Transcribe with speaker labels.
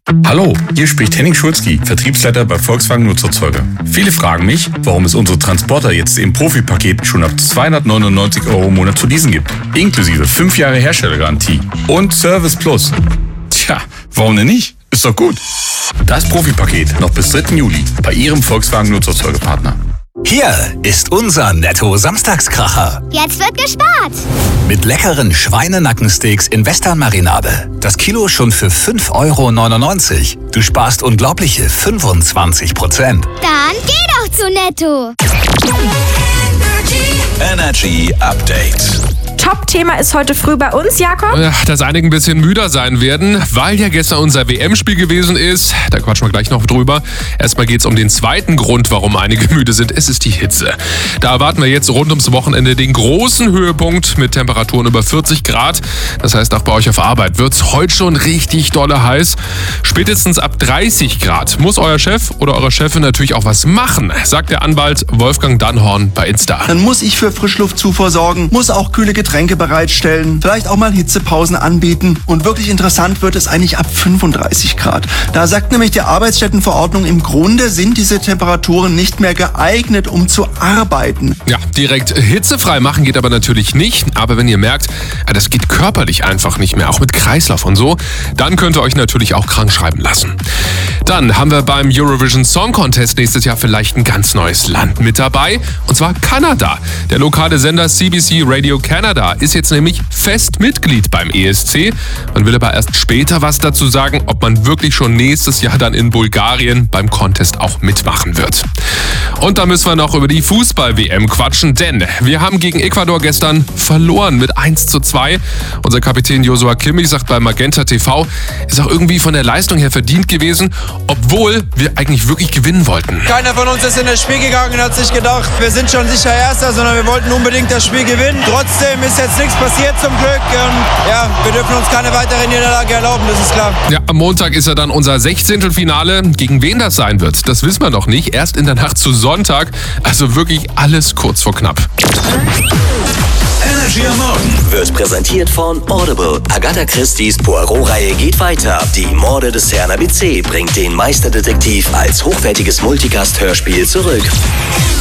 Speaker 1: Hallo, hier spricht Henning Schulzki, Vertriebsleiter bei Volkswagen Nutzerzeuge. Viele fragen mich, warum es unsere Transporter jetzt im Profipaket schon ab 299 € im Monat zu leasen gibt. Inklusive 5 Jahre Herstellergarantie und Service Plus. Tja, warum denn nicht? Ist doch gut. Das Profipaket noch bis 3. Juli bei Ihrem Volkswagen Nutzerzeugepartner.
Speaker 2: Hier ist unser Netto-Samstagskracher.
Speaker 3: Jetzt wird gespart.
Speaker 2: Mit leckeren Schweinenackensteaks in Western-Marinade. Das Kilo schon für 5,99 €. Du sparst unglaubliche 25%.
Speaker 3: Dann geh doch zu Netto.
Speaker 4: Energy Update.
Speaker 5: Top-Thema ist heute früh bei uns, Jakob.
Speaker 6: Ja, dass einige ein bisschen müder sein werden, weil ja gestern unser WM-Spiel gewesen ist. Da quatschen wir gleich noch drüber. Erstmal geht es um den zweiten Grund, warum einige müde sind. Es ist die Hitze. Da erwarten wir jetzt rund ums Wochenende den großen Höhepunkt mit Temperaturen über 40 Grad. Das heißt, auch bei euch auf Arbeit wird es heute schon richtig dolle heiß. Spätestens ab 30 Grad muss euer Chef oder eure Chefin natürlich auch was machen, sagt der Anwalt Wolfgang Dannhorn bei Insta.
Speaker 7: Dann muss ich für Frischluftzufuhr sorgen, muss auch kühle Getränke bereitstellen, vielleicht auch mal Hitzepausen anbieten. Und wirklich interessant wird es eigentlich ab 35 Grad. Da sagt nämlich die Arbeitsstättenverordnung, im Grunde sind diese Temperaturen nicht mehr geeignet, um zu arbeiten.
Speaker 6: Ja, direkt hitzefrei machen geht aber natürlich nicht. Aber wenn ihr merkt, das geht körperlich einfach nicht mehr, auch mit Kreislauf und so, dann könnt ihr euch natürlich auch krank schreiben lassen. Dann haben wir beim Eurovision Song Contest nächstes Jahr vielleicht ein ganz neues Land mit dabei, und zwar Kanada. Der lokale Sender CBC Radio Canada ist jetzt nämlich fest Mitglied beim ESC. Man will aber erst später was dazu sagen, ob man wirklich schon nächstes Jahr dann in Bulgarien beim Contest auch mitmachen wird. Und da müssen wir noch über die Fußball-WM quatschen, denn wir haben gegen Ecuador gestern verloren mit 1:2. Unser Kapitän Joshua Kimmich sagt bei Magenta TV, ist auch irgendwie von der Leistung her verdient gewesen, obwohl wir eigentlich wirklich gewinnen wollten.
Speaker 8: Keiner von uns ist in das Spiel gegangen und hat sich gedacht, wir sind schon sicher Erster, sondern wir wollten unbedingt das Spiel gewinnen. Trotzdem ist jetzt nichts passiert zum Glück. Und ja, wir dürfen uns keine weitere Niederlage erlauben, das ist klar.
Speaker 6: Ja, am Montag ist ja dann unser 16. Finale. Gegen wen das sein wird, das wissen wir noch nicht. Erst in der Nacht zu Sonntag. Also wirklich alles kurz vor knapp.
Speaker 4: Energy am Morgen wird präsentiert von Audible. Agatha Christie's Poirot-Reihe geht weiter. Die Morde des Herrn ABC bringt den Meisterdetektiv als hochwertiges Multicast-Hörspiel zurück.